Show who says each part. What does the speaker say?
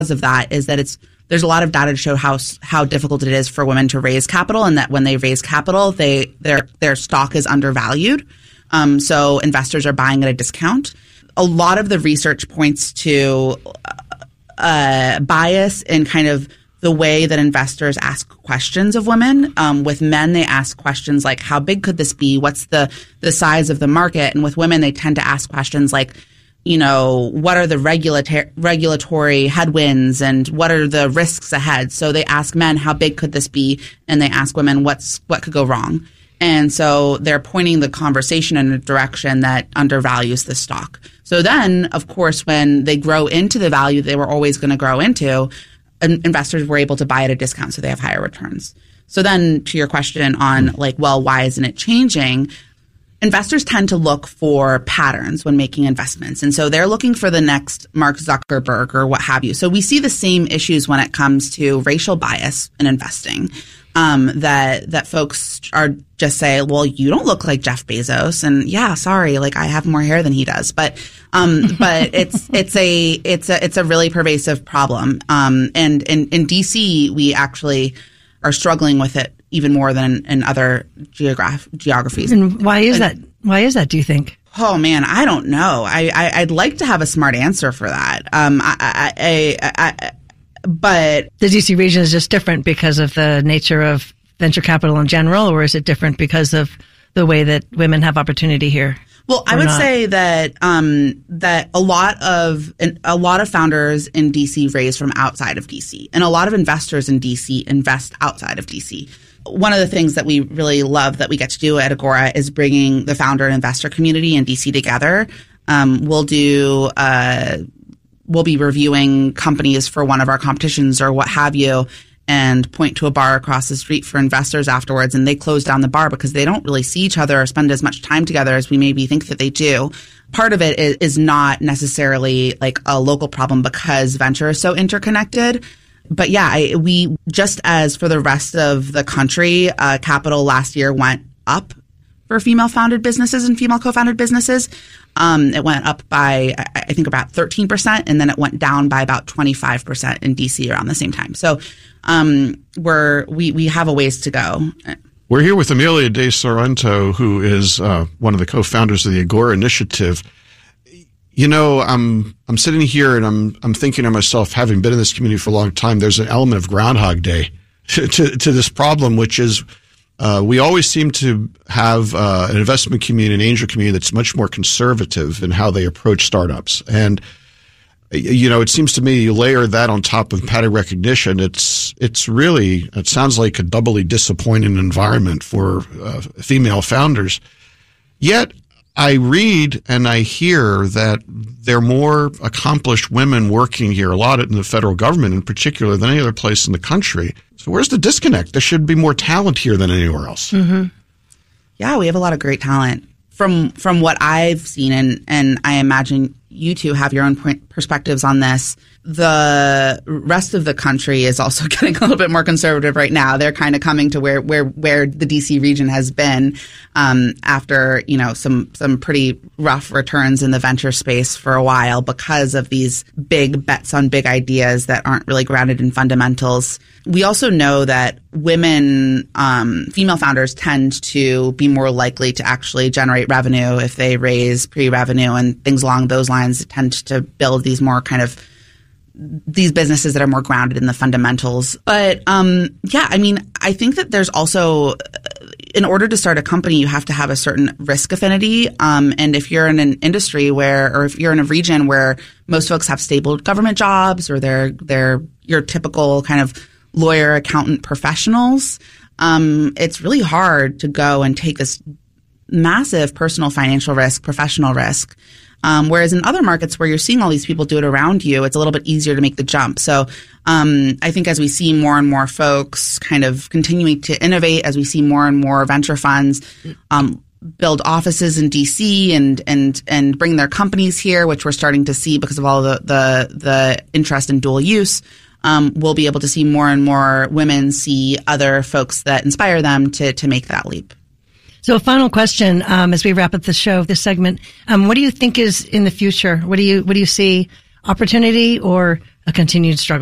Speaker 1: of that is that there's a lot of data to show how difficult it is for women to raise capital, and that when they raise capital, their stock is undervalued. So investors are buying at a discount. A lot of the research points to bias in kind of the way that investors ask questions of women. With men, they ask questions like, how big could this be? What's the size of the market? And with women, they tend to ask questions like, what are the regulatory headwinds and what are the risks ahead? So they ask men, how big could this be? And they ask women, what could go wrong? And so they're pointing the conversation in a direction that undervalues the stock. So then, of course, when they grow into the value they were always going to grow into, investors were able to buy at a discount, so they have higher returns. So then to your question on why isn't it changing? Investors tend to look for patterns when making investments. And so they're looking for the next Mark Zuckerberg or what have you. So we see the same issues when it comes to racial bias in investing. That folks are just say, well, you don't look like Jeff Bezos, and yeah, sorry, I have more hair than he does, but it's a really pervasive problem. And in DC, we actually are struggling with it even more than in other geographies.
Speaker 2: And why is that? Why is that, do you think?
Speaker 1: Oh man, I don't know. I'd like to have a smart answer for that. But
Speaker 2: the DC region is just different because of the nature of venture capital in general, or is it different because of the way that women have opportunity here?
Speaker 1: Well, I would say that that a lot of founders in DC raise from outside of DC, and a lot of investors in DC invest outside of DC. One of the things that we really love that we get to do at Agora is bringing the founder and investor community in DC together. We'll be reviewing companies for one of our competitions or what have you, and point to a bar across the street for investors afterwards, and they close down the bar because they don't really see each other or spend as much time together as we maybe think that they do. Part of it is not necessarily a local problem because venture is so interconnected. But yeah, we just as for the rest of the country, capital last year went up for female-founded businesses and female co-founded businesses. It went up by, I think, about 13%, and then it went down by about 25% in DC around the same time. So we have a ways to go.
Speaker 3: We're here with Amelia De Sorrento, who is one of the co-founders of the Agora Initiative. I'm sitting here and I'm thinking to myself, having been in this community for a long time, there's an element of Groundhog Day to this problem, which is we always seem to have an investment community, an angel community that's much more conservative in how they approach startups. And, it seems to me you layer that on top of pattern recognition. It sounds like a doubly disappointing environment for female founders. Yet I read and I hear that there are more accomplished women working here, a lot in the federal government in particular, than any other place in the country. So where's the disconnect? There should be more talent here than anywhere else.
Speaker 1: Mm-hmm. Yeah, we have a lot of great talent. From what I've seen, and I imagine you two have your own perspectives on this, the rest of the country is also getting a little bit more conservative right now. They're kind of coming to where the DC region has been after some pretty rough returns in the venture space for a while because of these big bets on big ideas that aren't really grounded in fundamentals. We also know that women, female founders tend to be more likely to actually generate revenue if they raise pre-revenue and things along those lines. Tend to build these more kind of these businesses that are more grounded in the fundamentals. But I think that there's also, in order to start a company, you have to have a certain risk affinity. And if you're in an industry or if you're in a region where most folks have stable government jobs, or they're your typical kind of lawyer, accountant professionals, it's really hard to go and take this massive personal financial risk, professional risk. Whereas in other markets where you're seeing all these people do it around you, it's a little bit easier to make the jump. So I think as we see more and more folks kind of continuing to innovate, as we see more and more venture funds build offices in DC and bring their companies here, which we're starting to see because of all the interest in dual use, we'll be able to see more and more women see other folks that inspire them to make that leap.
Speaker 2: So a final question, as we wrap up the show, this segment, what do you think is in the future? What do you see, opportunity or a continued struggle